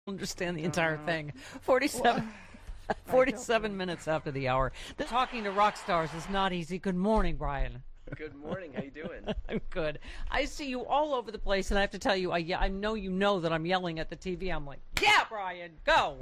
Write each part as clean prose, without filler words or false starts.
Understand the entire thing. 47 minutes after the hour. Talking to rock stars is not easy. Good morning, Brian. Good morning. How you doing? I'm good. I see you all over the place, and I have to tell you, I know you know that I'm yelling at the TV. I'm like, yeah, Brian, go.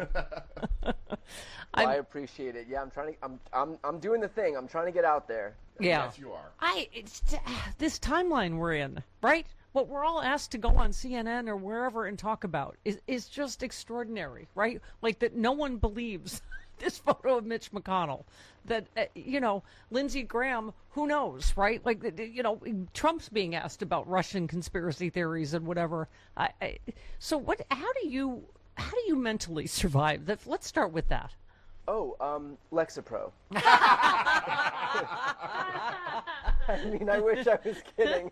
I appreciate it. Yeah, I'm doing the thing. I'm trying to get out there. Yeah. Yes, you are. It's this timeline we're in, right? What we're all asked to go on CNN or wherever and talk about is just extraordinary, right? Like that no one believes this photo of Mitch McConnell. That, Lindsey Graham, who knows, right? Like, Trump's being asked about Russian conspiracy theories and whatever. So how do you mentally survive? Let's start with that. Oh, Lexapro. I mean, I wish I was kidding.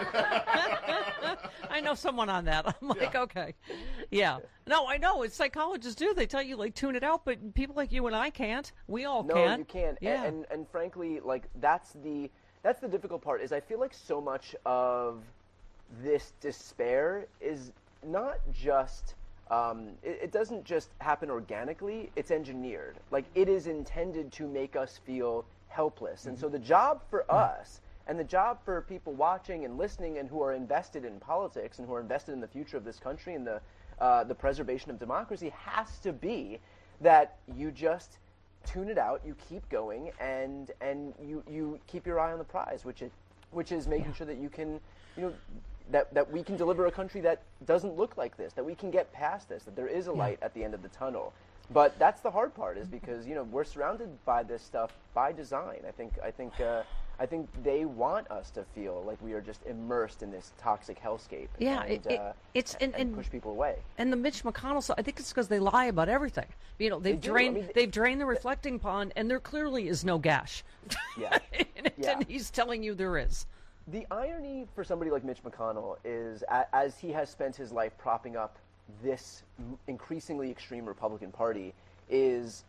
I know someone on that. I'm like, okay. Yeah. No, I know. It's psychologists do. They tell you, like, tune it out, but people like you and I can't. We all can't. No, you can't. Yeah. And frankly, like, that's the difficult part, is I feel like so much of this despair is not just... it doesn't just happen organically, it's engineered. Like, it is intended to make us feel helpless. And so the job for us, and the job for people watching and listening and who are invested in politics and who are invested in the future of this country and the preservation of democracy, has to be that you just tune it out, you keep going, and you keep your eye on the prize, which is making sure that you can, that we can deliver a country that doesn't look like this, that we can get past this, that there is a light at the end of the tunnel. But that's the hard part, is because we're surrounded by this stuff by design. I think they want us to feel like we are just immersed in this toxic hellscape. Yeah, and, and push people away. And the Mitch McConnell, I think it's because they lie about everything. They've drained the reflecting pond, and there clearly is no gash. Yeah, And he's telling you there is. The irony for somebody like Mitch McConnell is, as he has spent his life propping up this increasingly extreme Republican Party, is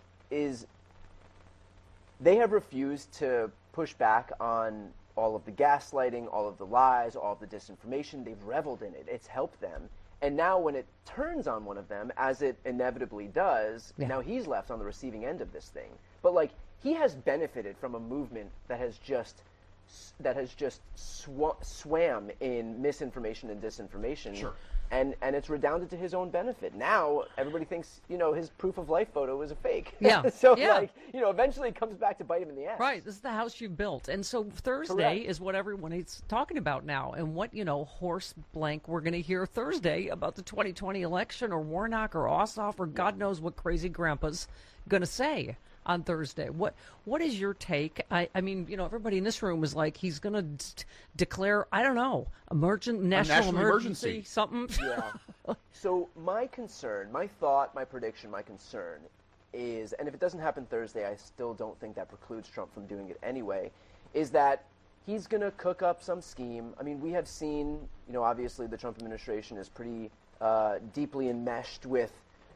they have refused to push back on all of the gaslighting, all of the lies, all of the disinformation. They've reveled in it. It's helped them. And now when it turns on one of them, as it inevitably does, now he's left on the receiving end of this thing. But, like, he has benefited from a movement that has just swam in misinformation and disinformation. Sure. And it's redounded to his own benefit. Now everybody thinks, his proof of life photo is a fake. Yeah. So, eventually it comes back to bite him in the ass. Right. This is the house you've built. And so Thursday is what everyone is talking about now. And what, horse blank we're going to hear Thursday about the 2020 election, or Warnock or Ossoff or God knows what crazy grandpa's going to say on Thursday. What is your take? I mean, everybody in this room is like, he's going to declare, I don't know, national emergency, something. Yeah. So my concern, my thought, my prediction, my concern is, and if it doesn't happen Thursday, I still don't think that precludes Trump from doing it anyway, is that he's going to cook up some scheme. I mean, we have seen, obviously the Trump administration is pretty deeply enmeshed with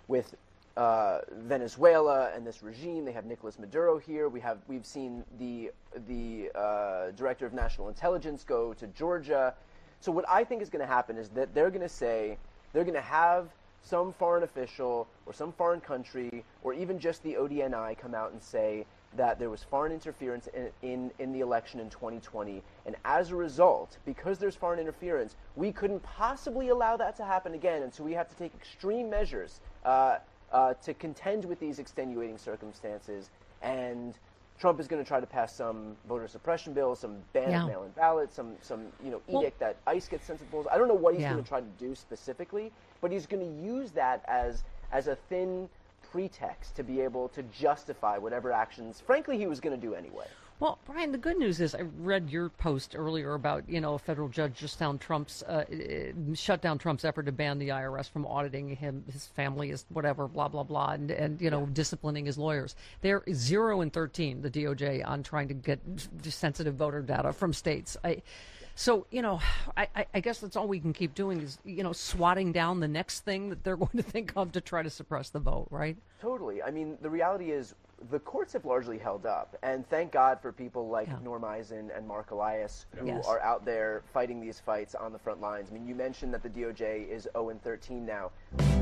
Venezuela and this regime. They have Nicolas Maduro here. We've seen the director of national intelligence go to Georgia. So what I think is going to happen is that they're going to have some foreign official or some foreign country or even just the ODNI come out and say that there was foreign interference in the election in 2020, and as a result, because there's foreign interference, we couldn't possibly allow that to happen again, and so we have to take extreme measures to contend with these extenuating circumstances. And Trump is going to try to pass some voter suppression bill, some ban of mail-in ballots, some edict that ICE gets sent to polls. I don't know what he's going to try to do specifically, but he's going to use that as a thin pretext to be able to justify whatever actions, frankly, he was going to do anyway. Well, Brian, the good news is I read your post earlier about, a federal judge just found shut down Trump's effort to ban the IRS from auditing him, his family, his whatever, blah, blah, blah, and disciplining his lawyers. They're 0 and 13, the DOJ, on trying to get sensitive voter data from states. So, I guess that's all we can keep doing is, swatting down the next thing that they're going to think of to try to suppress the vote, right? Totally. I mean, the reality is the courts have largely held up, and thank God for people like Norm Eisen and Mark Elias who are out there fighting these fights on the front lines. I mean, you mentioned that the DOJ is 0 and 13 now.